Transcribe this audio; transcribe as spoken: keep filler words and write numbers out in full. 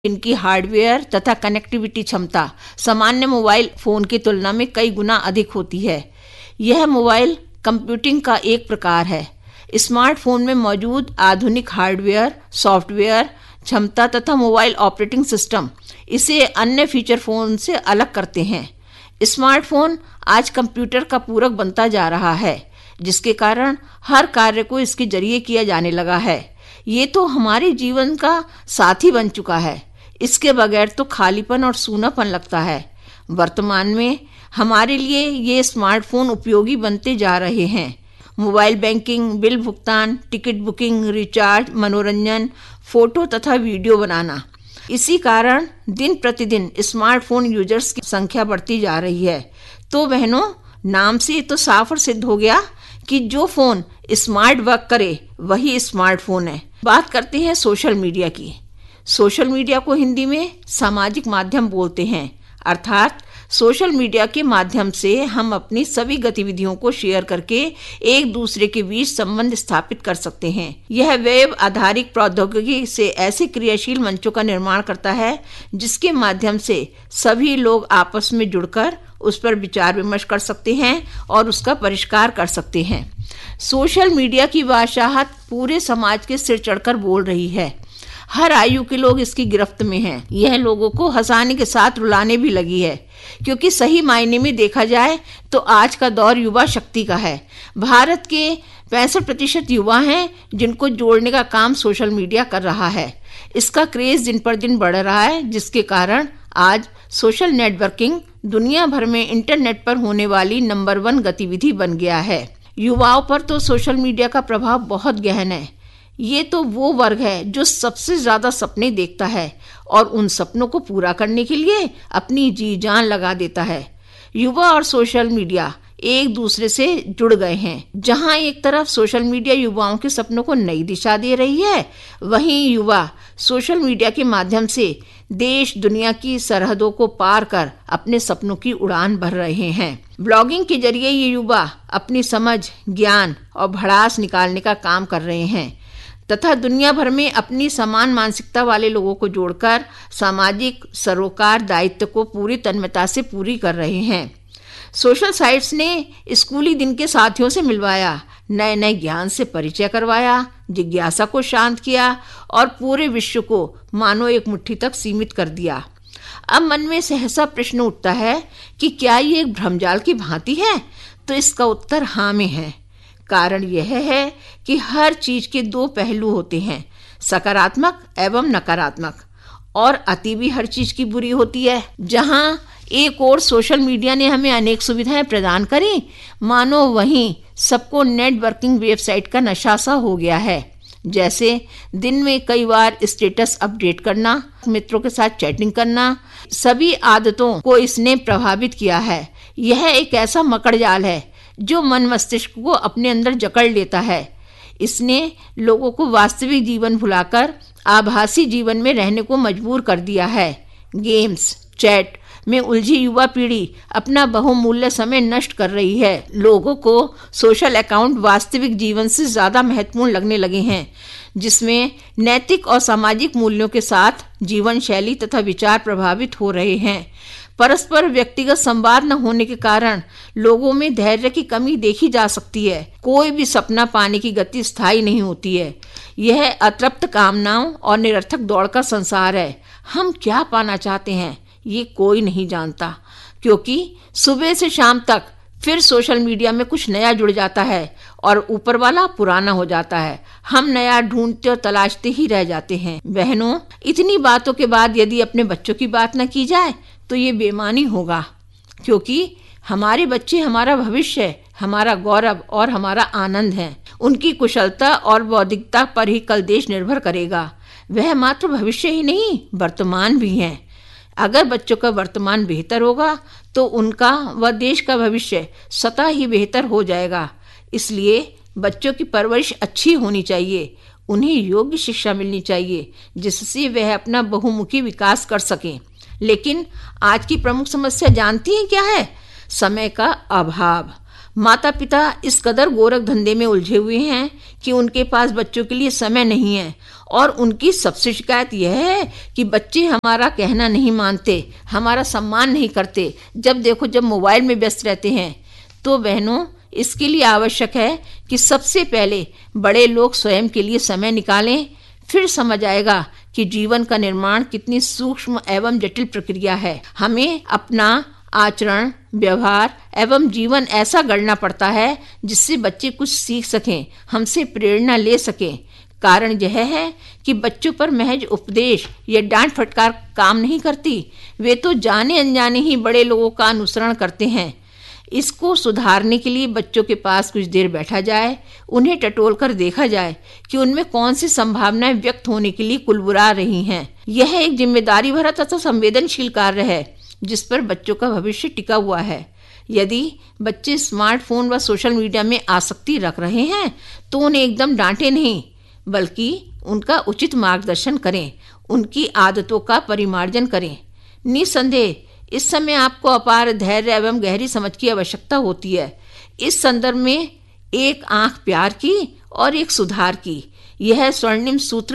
इनकी हार्डवेयर तथा कनेक्टिविटी क्षमता सामान्य मोबाइल फोन की तुलना में कई गुना अधिक होती है। यह मोबाइल कंप्यूटिंग का एक प्रकार है। स्मार्टफोन में मौजूद आधुनिक हार्डवेयर, सॉफ्टवेयर क्षमता तथा मोबाइल ऑपरेटिंग सिस्टम इसे अन्य फीचर फोन से अलग करते हैं। स्मार्टफोन आज कंप्यूटर का पूरक बनता जा रहा है, जिसके कारण हर कार्य को इसके जरिए किया जाने लगा है। ये तो हमारे जीवन का साथी बन चुका है। इसके बगैर तो खालीपन और सूनापन लगता है। वर्तमान में हमारे लिए ये स्मार्टफोन उपयोगी बनते जा रहे हैं। मोबाइल बैंकिंग, बिल भुगतान, टिकट बुकिंग, रिचार्ज, मनोरंजन, फोटो तथा वीडियो बनाना। इसी कारण दिन प्रतिदिन स्मार्टफोन यूजर्स की संख्या बढ़ती जा रही है। तो बहनों, नाम से तो साफ और सिद्ध हो गया कि जो फोन स्मार्ट वर्क करे वही स्मार्टफोन है। बात करते हैं सोशल मीडिया की। सोशल मीडिया को हिंदी में सामाजिक माध्यम बोलते हैं, अर्थात सोशल मीडिया के माध्यम से हम अपनी सभी गतिविधियों को शेयर करके एक दूसरे के बीच संबंध स्थापित कर सकते हैं। यह वेब आधारित प्रौद्योगिकी से ऐसे क्रियाशील मंचों का निर्माण करता है जिसके माध्यम से सभी लोग आपस में जुड़कर उस पर विचार विमर्श कर सकते हैं और उसका परिष्कार कर सकते हैं। सोशल मीडिया की बादशाहत पूरे समाज के सिर चढ़कर बोल रही है। हर आयु के लोग इसकी गिरफ्त में हैं। यह लोगों को हंसाने के साथ रुलाने भी लगी है, क्योंकि सही मायने में देखा जाए तो आज का दौर युवा शक्ति का है। भारत के पैंसठ प्रतिशत युवा हैं जिनको जोड़ने का काम सोशल मीडिया कर रहा है। इसका क्रेज दिन पर दिन बढ़ रहा है, जिसके कारण आज सोशल नेटवर्किंग दुनिया भर में इंटरनेट पर होने वाली नंबर वन गतिविधि बन गया है। युवाओं पर तो सोशल मीडिया का प्रभाव बहुत गहन है। ये तो वो वर्ग है जो सबसे ज्यादा सपने देखता है और उन सपनों को पूरा करने के लिए अपनी जी जान लगा देता है। युवा और सोशल मीडिया एक दूसरे से जुड़ गए हैं। जहां एक तरफ सोशल मीडिया युवाओं के सपनों को नई दिशा दे रही है, वहीं युवा सोशल मीडिया के माध्यम से देश दुनिया की सरहदों को पार कर अपने सपनों की उड़ान भर रहे हैं। ब्लॉगिंग के जरिए ये युवा अपनी समझ, ज्ञान और भड़ास निकालने का काम कर रहे हैं तथा दुनिया भर में अपनी समान मानसिकता वाले लोगों को जोड़कर सामाजिक सरोकार दायित्व को पूरी तन्मयता से पूरी कर रहे हैं। सोशल साइट्स ने स्कूली दिन के साथियों से मिलवाया, नए नए ज्ञान से परिचय करवाया, जिज्ञासा को शांत किया और पूरे विश्व को मानो एक मुट्ठी तक सीमित कर दिया। अब मन में सहसा प्रश्न उठता है कि क्या ये एक भ्रमजाल की भांति है? तो इसका उत्तर हाँ में है। कारण यह है कि हर चीज के दो पहलू होते हैं, सकारात्मक एवं नकारात्मक, और अति भी हर चीज की बुरी होती है। जहां एक और सोशल मीडिया ने हमें अनेक सुविधाएं प्रदान करी, मानो वहीं सबको नेटवर्किंग वेबसाइट का नशा सा हो गया है। जैसे दिन में कई बार स्टेटस अपडेट करना, मित्रों के साथ चैटिंग करना, सभी आदतों को इसने प्रभावित किया है। यह एक ऐसा मकड़जाल है जो मन मस्तिष्क को अपने अंदर जकड़ लेता है। इसने लोगों को वास्तविक जीवन भुलाकर आभासी जीवन में रहने को मजबूर कर दिया है। गेम्स, चैट में उलझी युवा पीढ़ी अपना बहुमूल्य समय नष्ट कर रही है। लोगों को सोशल अकाउंट वास्तविक जीवन से ज्यादा महत्वपूर्ण लगने लगे हैं, जिसमें नैतिक और सामाजिक मूल्यों के साथ जीवन शैली तथा विचार प्रभावित हो रहे हैं। परस्पर व्यक्तिगत संवाद न होने के कारण लोगों में धैर्य की कमी देखी जा सकती है। कोई भी सपना पाने की गति स्थायी नहीं होती है। यह अतृप्त कामनाओं और निरर्थक दौड़ का संसार है। हम क्या पाना चाहते हैं ये कोई नहीं जानता, क्योंकि सुबह से शाम तक फिर सोशल मीडिया में कुछ नया जुड़ जाता है और ऊपर वाला पुराना हो जाता है। हम नया ढूंढते और तलाशते ही रह जाते हैं। बहनों, इतनी बातों के बाद यदि अपने बच्चों की बात न की जाए तो ये बेमानी होगा, क्योंकि हमारे बच्चे हमारा भविष्य, हमारा गौरव और हमारा आनंद हैं। उनकी कुशलता और बौद्धिकता पर ही कल देश निर्भर करेगा। वह मात्र भविष्य ही नहीं, वर्तमान भी है। अगर बच्चों का वर्तमान बेहतर होगा तो उनका व देश का भविष्य स्वतः ही बेहतर हो जाएगा। इसलिए बच्चों की परवरिश अच्छी होनी चाहिए, उन्हें योग्य शिक्षा मिलनी चाहिए जिससे वह अपना बहुमुखी विकास कर सकें। लेकिन आज की प्रमुख समस्या जानती हैं क्या है? समय का अभाव। माता पिता इस कदर गोरख धंधे में उलझे हुए हैं कि उनके पास बच्चों के लिए समय नहीं है और उनकी सबसे शिकायत यह है कि बच्चे हमारा कहना नहीं मानते, हमारा सम्मान नहीं करते। जब देखो जब मोबाइल में व्यस्त रहते हैं। तो बहनों, इसके लिए आवश्यक है कि सबसे पहले बड़े लोग स्वयं के लिए समय निकालें। फिर समझ आएगा कि जीवन का निर्माण कितनी सूक्ष्म एवं जटिल प्रक्रिया है। हमें अपना आचरण, व्यवहार एवं जीवन ऐसा गढ़ना पड़ता है जिससे बच्चे कुछ सीख सकें, हमसे प्रेरणा ले सकें। कारण यह है कि बच्चों पर महज उपदेश या डांट फटकार काम नहीं करती, वे तो जाने अनजाने ही बड़े लोगों का अनुसरण करते हैं। इसको सुधारने के लिए बच्चों के पास कुछ देर बैठा जाए, उन्हें टटोल कर देखा जाए कि उनमें कौन सी संभावनाएं व्यक्त होने के लिए कुलबुला रही हैं। यह एक जिम्मेदारी भरा तथा संवेदनशील कार्य है जिस पर बच्चों का भविष्य टिका हुआ है। यदि बच्चे स्मार्टफोन व सोशल मीडिया में आसक्ति रख रहे हैं तो उन्हें एकदम डांटे नहीं, बल्कि उनका उचित मार्गदर्शन करें, उनकी आदतों का परिमार्जन करें। निसंदेह इस समय आपको अपार धैर्य एवं गहरी समझ की आवश्यकता होती है। इस संदर्भ में एक आंख प्यार की और एक सुधार की, यह स्वर्णिम सूत्र